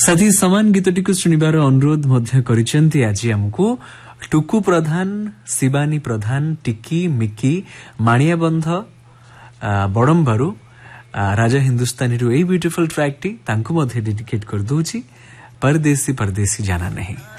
साथी समान गीतटी को सुनिबार अनुरोध मध्य करिसेंती आज हमकु टुकु प्रधान, शिवानी प्रधान, टिकी, मिकी, माणिया बंध, बड़म्बारू, राजा हिंदुस्तानी रो a beautiful track T तांकु Madhya dedicate कर दूची। परदेसी परदेसी जाना नहीं।